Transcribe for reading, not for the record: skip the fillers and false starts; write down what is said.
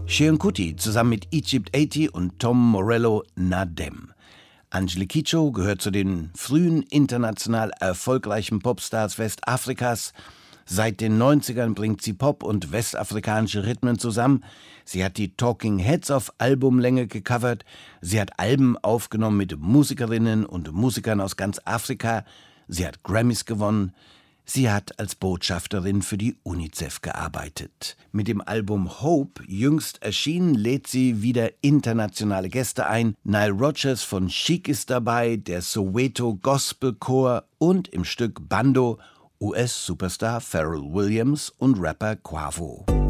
Seun Kuti zusammen mit Egypt 80 und Tom Morello Nadem. Angelique Kidjo gehört zu den frühen international erfolgreichen Popstars Westafrikas. Seit den 90ern bringt sie Pop und westafrikanische Rhythmen zusammen. Sie hat die Talking Heads auf Albumlänge gecovert. Sie hat Alben aufgenommen mit Musikerinnen und Musikern aus ganz Afrika. Sie hat Grammys gewonnen. Sie hat als Botschafterin für die UNICEF gearbeitet. Mit dem Album Hope, jüngst erschienen, lädt sie wieder internationale Gäste ein. Nile Rodgers von Chic ist dabei, der Soweto Gospel Chor und im Stück Bando US-Superstar Pharrell Williams und Rapper Quavo.